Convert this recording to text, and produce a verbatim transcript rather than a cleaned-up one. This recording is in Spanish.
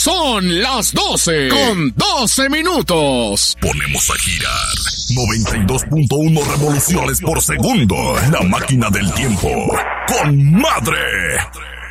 Son las doce con doce minutos. Ponemos a girar noventa y dos punto uno revoluciones por segundo. La máquina del tiempo. ¡Con madre!